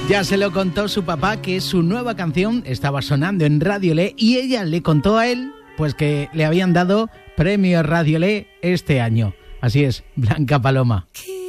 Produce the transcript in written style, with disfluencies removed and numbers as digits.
Ya se lo contó su papá que su nueva canción estaba sonando en Radio Le y ella le contó a él pues que le habían dado premio Radio Le este año. Así es, Blanca Paloma.